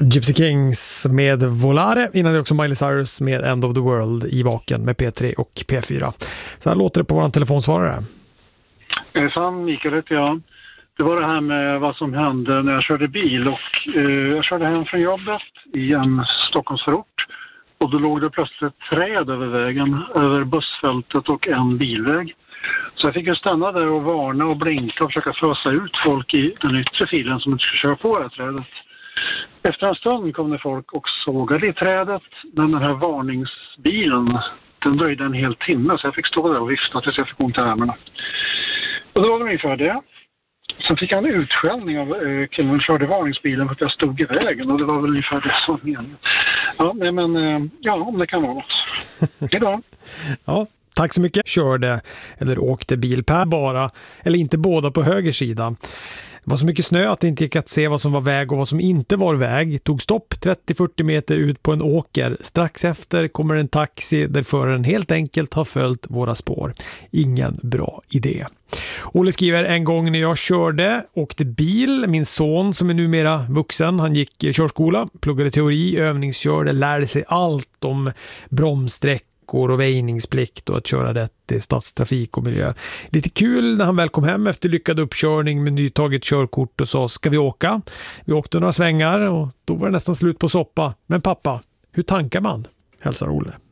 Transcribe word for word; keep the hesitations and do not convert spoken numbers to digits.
Gypsy Kings med Volare, innan det också Miley Cyrus med End of the World i Vaken med P tre och P fyra. Så här låter det på vår telefonsvarare. Hejsan, Mikael heter jag. Det var det här med vad som hände när jag körde bil och eh, jag körde hem från jobbet i en Stockholmsförort och då låg det plötsligt ett träd över vägen, över bussfältet och en bilväg. Så jag fick ju stanna där och varna och blinka och försöka fösa ut folk i den yttre filen som inte skulle köra på det här trädet. Efter en stund kom det folk och sågade i trädet, men den här varningsbilen, den dröjde en hel timme så jag fick stå där och vifta tills jag fick ont i armarna. Och då var det ungefär det. Sen fick jag en utskällning av eh, killen som körde varningsbilen för att jag stod i vägen och det var väl ungefär det som meningen. Ja, nej, men eh, ja, om det kan vara något. Hejdå. Ja. Tack så mycket. Körde eller åkte bil per bara, eller inte båda på höger sida. Det var så mycket snö att det inte gick att se vad som var väg och vad som inte var väg. Tog stopp trettio till fyrtio meter ut på en åker. Strax efter kommer en taxi där föraren helt enkelt har följt våra spår. Ingen bra idé. Olle skriver: en gång när jag körde, åkte bil, min son som är numera vuxen, han gick i körskola, pluggade teori, övningskörde, lärde sig allt om bromssträck och väjningsplikt och att köra rätt i stadstrafik och miljö. Lite kul när han väl kom hem efter lyckad uppkörning med nytaget körkort och sa: ska vi åka? Vi åkte några svängar och då var det nästan slut på soppa. Men pappa, hur tankar man? Hälsar Olle.